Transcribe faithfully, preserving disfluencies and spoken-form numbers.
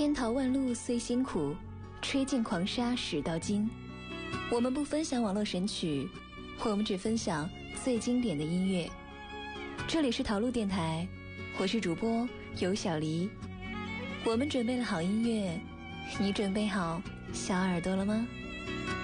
千淘万漉虽辛苦，吹尽狂沙始到金。我们不分享网络神曲，我们只分享最经典的音乐。这里是陶路电台，我是主播尤小黎。我们准备了好音乐，你准备好小耳朵了吗？